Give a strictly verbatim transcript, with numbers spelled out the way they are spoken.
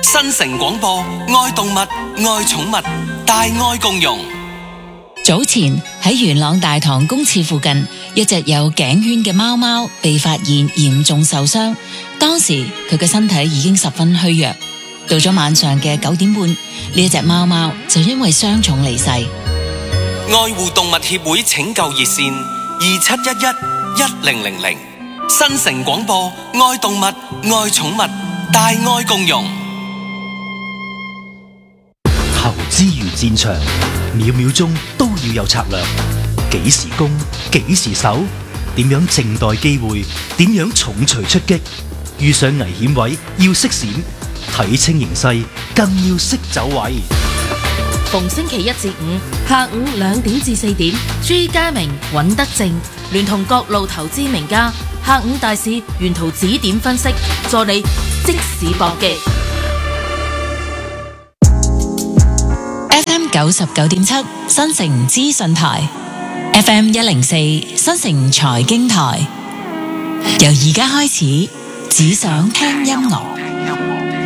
新城廣播，愛動物，愛寵物，大愛共融。 早前喺元朗大棠公廁附近，一隻有頸圈嘅貓貓被發現嚴重受傷，當時佢嘅身體已經十分虛弱。到咗晚上嘅九點半，呢一隻貓貓就因為傷重離世。 愛護動物協會拯救熱線二七一一一零零零。新城廣播，愛動物，愛寵物，大愛共融。 投資如戰場，秒秒鐘都要有策略。幾時攻，幾時守，點樣靜待機會，點樣重錘出擊。遇上危險位要識閃，睇清形勢更要識走位。 逢星期一至五下午兩點至四點，朱家明、尹德正聯同各路投資名家，下午大市沿途指點分析，助你即時搏擊。 F M 九十九點七新城資訊台 ，F M 一零四新城財經台，由而家開始，只想聽音樂。